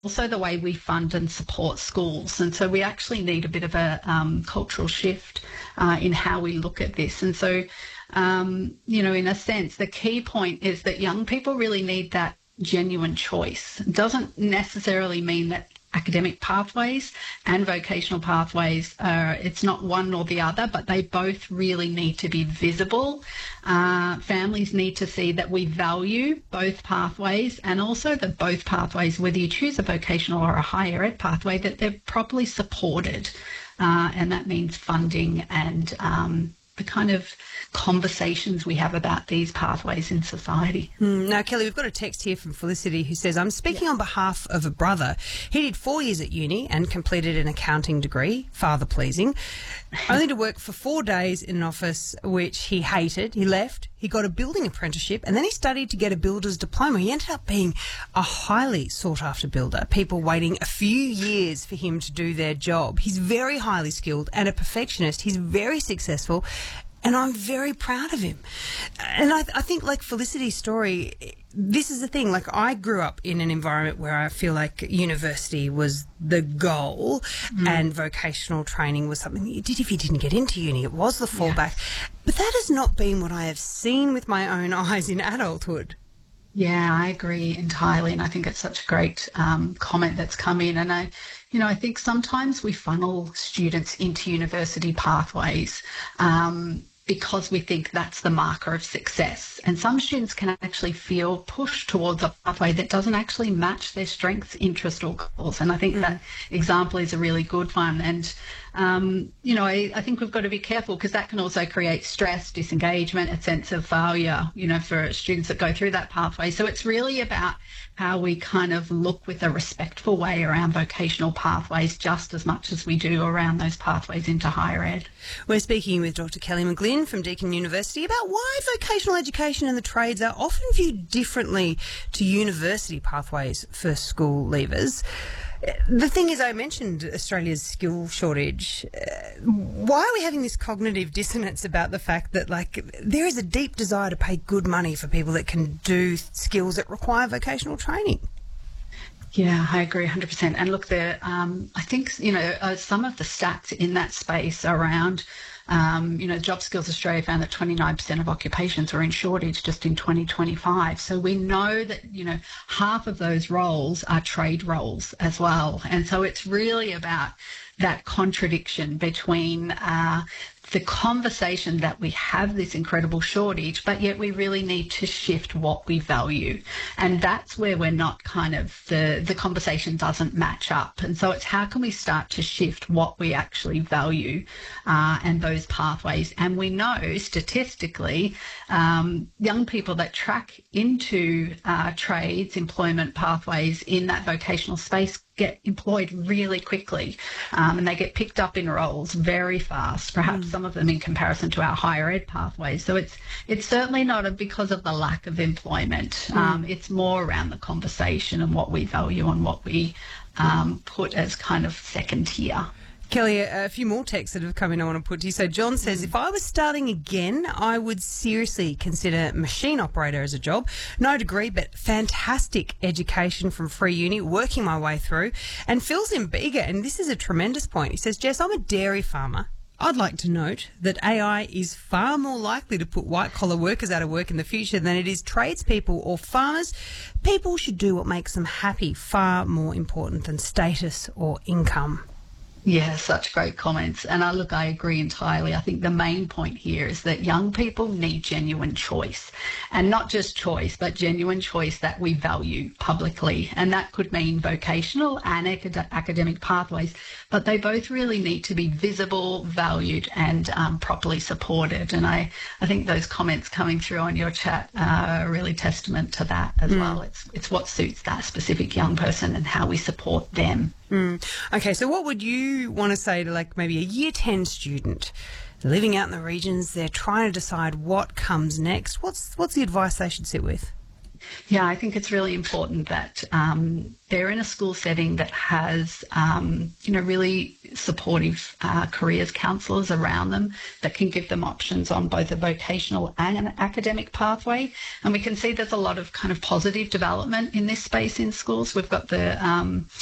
also the way we fund and support schools. And so we actually need a bit of a cultural shift in how we look at this. And so, in a sense, the key point is that young people really need that genuine choice. It doesn't necessarily mean that academic pathways and vocational pathways it's not one nor the other, but they both really need to be visible. Families need to see that we value both pathways, and also that both pathways, whether you choose a vocational or a higher ed pathway, that they're properly supported, and that means funding and the kind of conversations we have about these pathways in society. Now, Kelly, we've got a text here from Felicity who says, I'm speaking on behalf of a brother. He did 4 years at uni and completed an accounting degree, father pleasing, only to work for 4 days in an office which he hated. He left, he got a building apprenticeship, and then he studied to get a builder's diploma. He ended up being a highly sought-after builder, people waiting a few years for him to do their job. He's very highly skilled and a perfectionist. He's very successful, and I'm very proud of him. And I think, like Felicity's story, this is the thing. Like, I grew up in an environment where I feel like university was the goal and vocational training was something that you did if you didn't get into uni. It was the fallback. Yes. But that has not been what I have seen with my own eyes in adulthood. Yeah, I agree entirely, and I think it's such a great comment that's come in. And I think sometimes we funnel students into university pathways because we think that's the marker of success. And some students can actually feel pushed towards a pathway that doesn't actually match their strengths, interest or goals. And I think that example is a really good one. And, I think we've got to be careful because that can also create stress, disengagement, a sense of failure, for students that go through that pathway. So it's really about how we kind of look with a respectful way around vocational pathways just as much as we do around those pathways into higher ed. We're speaking with Dr. Kelly McGlynn from Deakin University about why vocational education and the trades are often viewed differently to university pathways for school leavers. The thing is, I mentioned Australia's skill shortage. Why are we having this cognitive dissonance about the fact that, there is a deep desire to pay good money for people that can do skills that require vocational training? Yeah, I agree 100%. And look, I think, some of the stats in that space around, Job Skills Australia found that 29% of occupations were in shortage just in 2025. So we know that, half of those roles are trade roles as well. And so it's really about that contradiction between the conversation that we have this incredible shortage, but yet we really need to shift what we value. And that's where we're not the conversation doesn't match up. And so it's how can we start to shift what we actually value and those pathways. And we know statistically young people that track into trades, employment pathways in that vocational space get employed really quickly and they get picked up in roles very fast, perhaps some of them in comparison to our higher ed pathways. So it's certainly not because of the lack of employment. It's more around the conversation and what we value and what we put as kind of second tier. Kelly, a few more texts that have come in I want to put to you. So John says, if I was starting again, I would seriously consider machine operator as a job. No degree, but fantastic education from Free Uni, working my way through. And Phil's in Bega, and this is a tremendous point. He says, Jess, I'm a dairy farmer. I'd like to note that AI is far more likely to put white-collar workers out of work in the future than it is tradespeople or farmers. People should do what makes them happy, far more important than status or income. Yeah, such great comments. And I agree entirely. I think the main point here is that young people need genuine choice, and not just choice, but genuine choice that we value publicly. And that could mean vocational and academic pathways, but they both really need to be visible, valued and properly supported. And I think those comments coming through on your chat are really testament to that as well. It's what suits that specific young person and how we support them. Okay, so what would you want to say to maybe a Year 10 student living out in the regions? They're trying to decide what comes next. What's the advice they should sit with? Yeah, I think it's really important that they're in a school setting that has, really supportive careers counsellors around them that can give them options on both a vocational and an academic pathway. And we can see there's a lot of kind of positive development in this space in schools. We've got the